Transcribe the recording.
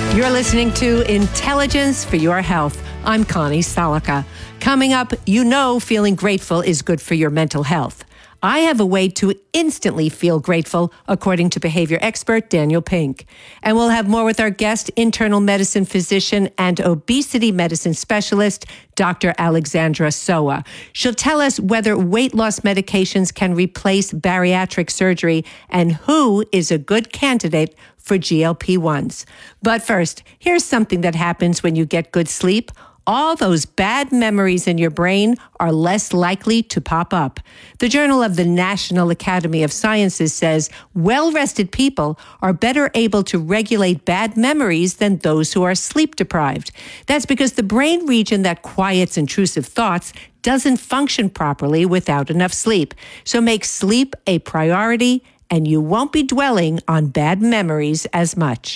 You're listening to Intelligence for Your Health. I'm Connie Salika. Coming up, feeling grateful is good for your mental health. I have a way to instantly feel grateful, according to behavior expert Daniel Pink. And we'll have more with our guest, internal medicine physician and obesity medicine specialist, Dr. Alexandra Soa. She'll tell us whether weight loss medications can replace bariatric surgery and who is a good candidate for GLP-1s. But first, here's something that happens when you get good sleep. All those bad memories in your brain are less likely to pop up. The Journal of the National Academy of Sciences says well-rested people are better able to regulate bad memories than those who are sleep-deprived. That's because the brain region that quiets intrusive thoughts doesn't function properly without enough sleep. So make sleep a priority, and you won't be dwelling on bad memories as much.